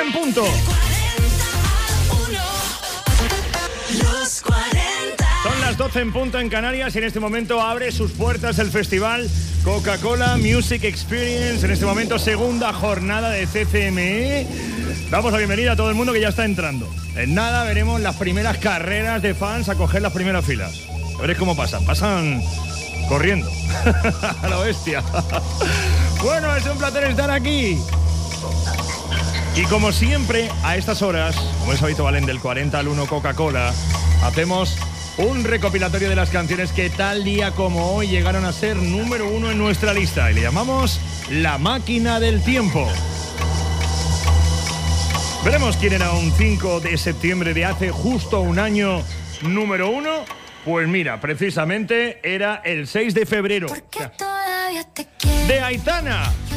en punto. Son las 12 en punto en Canarias y en este momento abre sus puertas el festival Coca-Cola Music Experience. En este momento, segunda jornada de CCME. Damos la bienvenida a todo el mundo que ya está entrando. En nada veremos las primeras carreras de fans a coger las primeras filas. A ver cómo pasan. Pasan corriendo. A la bestia. Bueno, es un placer estar aquí. Y como siempre, a estas horas, como es habitual en Del 40 al 1 Coca-Cola, hacemos un recopilatorio de las canciones que tal día como hoy llegaron a ser número 1 en nuestra lista. Y le llamamos La Máquina del Tiempo. Veremos quién era un 5 de septiembre de hace justo un año número 1. Pues mira, precisamente era el 6 de febrero. De Aitana.